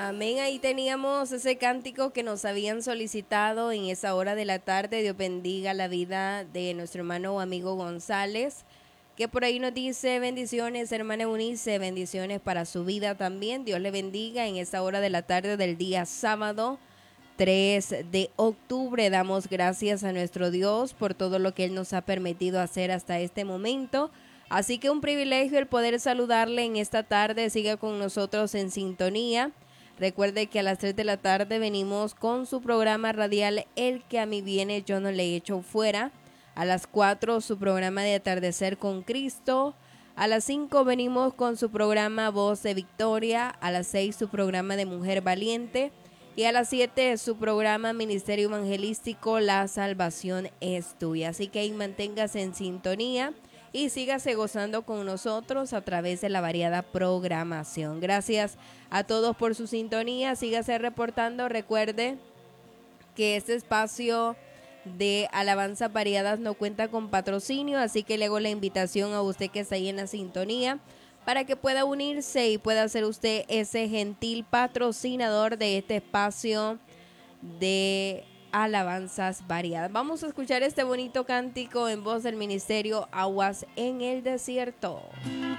Amén, ahí teníamos ese cántico que nos habían solicitado en esa hora de la tarde. Dios bendiga la vida de nuestro hermano o amigo González, que por ahí nos dice bendiciones, hermana Eunice, bendiciones para su vida también. Dios le bendiga en esa hora de la tarde del día sábado 3 de octubre. Damos gracias a nuestro Dios por todo lo que Él nos ha permitido hacer hasta este momento. Así que un privilegio el poder saludarle en esta tarde. Siga con nosotros en sintonía. Recuerde que a las 3 de la tarde venimos con su programa radial El que a mí viene yo no le echo fuera. A las 4 su programa de Atardecer con Cristo. A las 5 venimos con su programa Voz de Victoria. A las 6 su programa de Mujer Valiente. Y a las 7 su programa Ministerio Evangelístico La Salvación es Tuya. Así que ahí manténgase en sintonía y sígase gozando con nosotros a través de la variada programación. Gracias a todos por su sintonía. Sígase reportando. Recuerde que este espacio de alabanzas variadas no cuenta con patrocinio, así que le hago la invitación a usted que está ahí en la sintonía para que pueda unirse y pueda ser usted ese gentil patrocinador de este espacio de alabanzas variadas. Vamos a escuchar este bonito cántico en voz del ministerio Aguas en el Desierto.